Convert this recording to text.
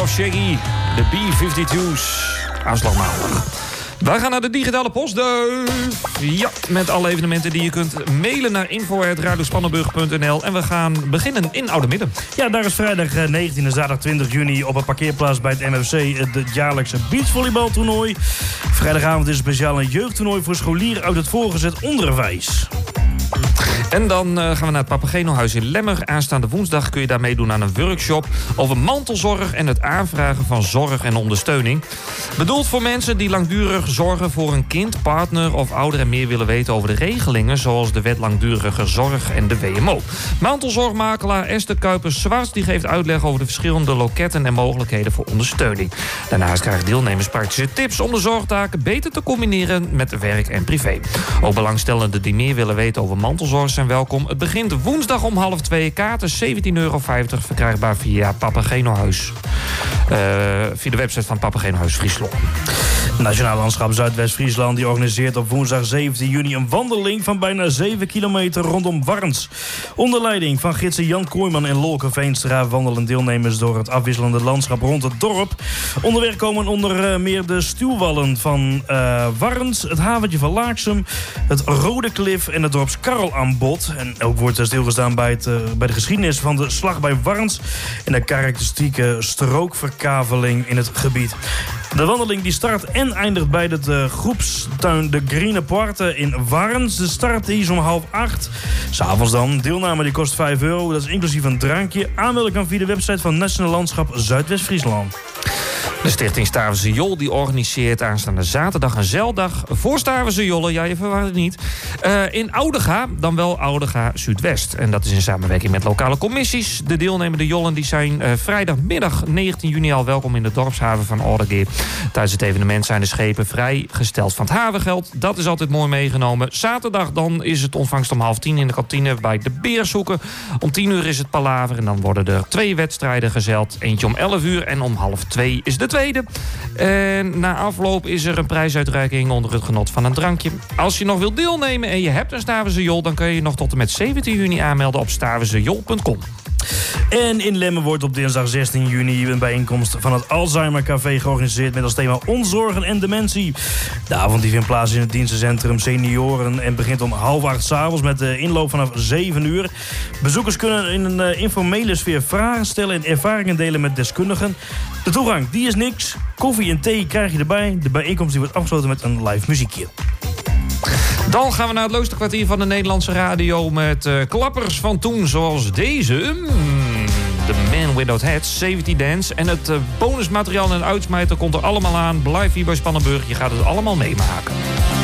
of Shaggy. De B-52's. Aanslag maandag. Wij gaan naar de digitale postduif. Ja, met alle evenementen die je kunt mailen naar info@radiospannenburg.nl. En we gaan beginnen in Oudemidden. Ja, daar is vrijdag 19 en zaterdag 20 juni op een parkeerplaats bij het MFC het jaarlijkse beachvolleybaltoernooi. Vrijdagavond is een speciaal een jeugdtoernooi voor scholieren uit het voorgezet onderwijs. En dan gaan we naar het Papageno-huis in Lemmer. Aanstaande woensdag kun je daar meedoen aan een workshop over mantelzorg en het aanvragen van zorg en ondersteuning. Bedoeld voor mensen die langdurig zorgen voor een kind, partner of ouder en meer willen weten over de regelingen zoals de wet langdurige zorg en de WMO. Mantelzorgmakelaar Esther Kuipers-Zwarts die geeft uitleg over de verschillende loketten en mogelijkheden voor ondersteuning. Daarnaast krijgen deelnemers praktische tips om de zorgtaken beter te combineren met werk en privé. Ook belangstellenden die meer willen weten over mantelzorg zijn welkom. Het begint woensdag om 1:30. Kaarten €17,50 verkrijgbaar via Papageno-huis. Via de website van Papageno-huis Friesland. Nationaal Landschap Zuidwest-Friesland die organiseert op woensdag 17 juni een wandeling van bijna 7 kilometer rondom Warns. Onder leiding van gidsen Jan Kooijman en Lolke Veenstra wandelen deelnemers door het afwisselende landschap rond het dorp. Onderweg komen onder meer de stuwwallen van Warns, het haventje van Laaksum, het Rode Klif en het dorps Karrel aan bod. En ook wordt er stilgestaan bij de geschiedenis van de slag bij Warns en de karakteristieke strookverkaveling in het gebied. De wandeling die start en eindigt bij de groepstuin de Grine Poarte in Warns. De start is om 7:30. 's Avonds dan. Deelname die kost €5. Dat is inclusief een drankje. Aanmelden kan via de website van Nationaal Landschap Zuidwest-Friesland. De stichting Staverse Jol die organiseert aanstaande zaterdag een zeildag voor Staverse Jolle. Ja, je verwacht het niet. In Oudega, dan wel Oudega Zuidwest. En dat is in samenwerking met lokale commissies. De deelnemende jollen die zijn vrijdagmiddag 19 juni al welkom in de dorpshaven van Oudegeer. Tijdens het evenement zijn de schepen vrijgesteld van het havengeld. Dat is altijd mooi meegenomen. Zaterdag dan is het ontvangst om 9:30 in de kantine bij de Beerzoeken. Om 10:00 is het palaver en dan worden er 2 wedstrijden gezeild. Eentje om 11:00 en om 1:30 is de tweede. En na afloop is er een prijsuitreiking onder het genot van een drankje. Als je nog wilt deelnemen en je hebt een Staverse Jol, dan kun je nog tot en met 17 juni aanmelden op staversejol.com. En in Lemmen wordt op dinsdag 16 juni een bijeenkomst van het Alzheimer Café georganiseerd met als thema onzorgen en dementie. De avond die vindt plaats in het dienstencentrum Senioren en begint om 7:30 's avonds met de inloop vanaf 7:00. Bezoekers kunnen in een informele sfeer vragen stellen en ervaringen delen met deskundigen. De toegang, die is niks. Koffie en thee krijg je erbij. De bijeenkomst die wordt afgesloten met een live muziekje. Dan gaan we naar het leukste kwartier van de Nederlandse radio met klappers van toen, zoals deze. The Man Without Hats, 70 Dance. En het bonusmateriaal en uitsmijter komt er allemaal aan. Blijf hier bij Spannenburg, je gaat het allemaal meemaken.